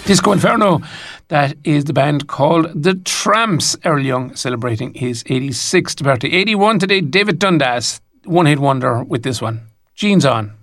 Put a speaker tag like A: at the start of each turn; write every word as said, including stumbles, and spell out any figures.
A: Disco Inferno, that is the band called The Tramps. Earl Young celebrating his eighty-sixth birthday. eighty-one today, David Dundas, one hit wonder with this one. Jeans On.